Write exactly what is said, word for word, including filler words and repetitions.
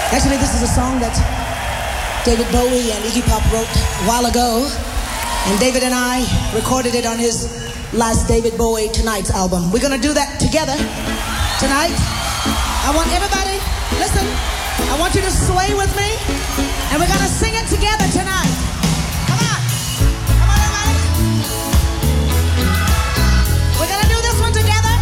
Actually, this is a song that David Bowie and Iggy Pop wrote a while ago. And David and I recorded it on his last David Bowie Tonight's album. We're gonna do that together tonight. I want everybody, listen, I want you to sway with me, and we're gonna sing it together tonight.